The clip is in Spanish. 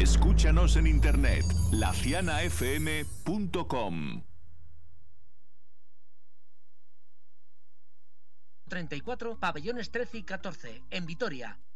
Escúchanos en internet, lacianafm.com. 34, pabellones 13 y 14, en Vitoria.